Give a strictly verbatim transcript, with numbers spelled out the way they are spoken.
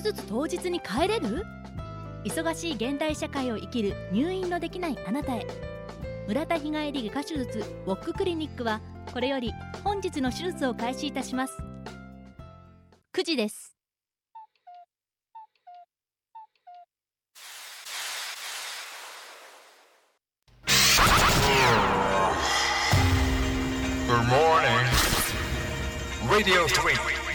術当日に帰れる？忙しい現代社会を生きる入院のできないあなたへ、村田日帰り外科手術ウォッククリニックはこれより本日の手術を開始いたします。くじです。 Good morning. Radio スリー